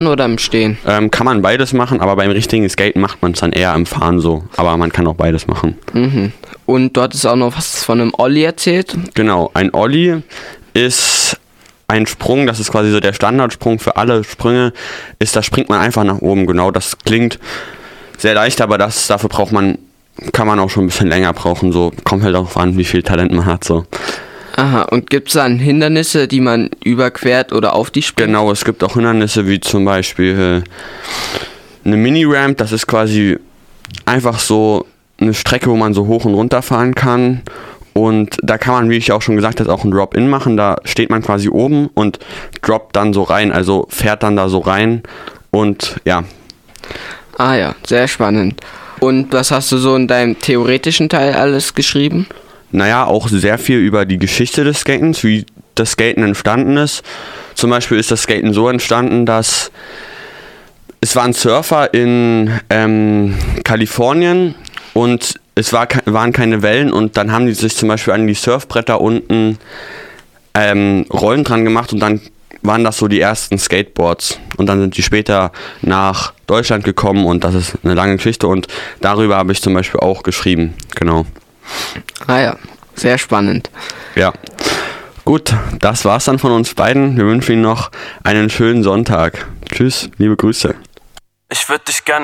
oder im Stehen? Kann man beides machen, aber beim richtigen Skaten macht man es dann eher im Fahren so. Aber man kann auch beides machen. Mhm. Und dort ist auch noch was von einem Ollie erzählt. Genau, ein Ollie ist ein Sprung, das ist quasi so der Standardsprung für alle Sprünge, da springt man einfach nach oben. Genau, das klingt sehr leicht, aber dafür kann man auch schon ein bisschen länger brauchen. So, kommt halt darauf an, wie viel Talent man hat. So. Aha, und gibt es dann Hindernisse, die man überquert oder auf die springt? Genau, es gibt auch Hindernisse wie zum Beispiel eine Mini-Ramp, das ist quasi einfach so eine Strecke, wo man so hoch und runter fahren kann. Und da kann man, wie ich auch schon gesagt habe, auch ein Drop-In machen. Da steht man quasi oben und droppt dann so rein, also fährt dann da so rein und ja. Ah ja, sehr spannend. Und was hast du so in deinem theoretischen Teil alles geschrieben? Naja, auch sehr viel über die Geschichte des Skatens, wie das Skaten entstanden ist. Zum Beispiel ist das Skaten so entstanden, dass es waren Surfer in Kalifornien und es waren keine Wellen und dann haben die sich zum Beispiel an die Surfbretter unten Rollen dran gemacht und dann waren das so die ersten Skateboards. Und dann sind die später nach Deutschland gekommen und das ist eine lange Geschichte und darüber habe ich zum Beispiel auch geschrieben, genau. Ah ja, sehr spannend. Ja, gut, das war's dann von uns beiden. Wir wünschen Ihnen noch einen schönen Sonntag. Tschüss, liebe Grüße. Ich würde dich gerne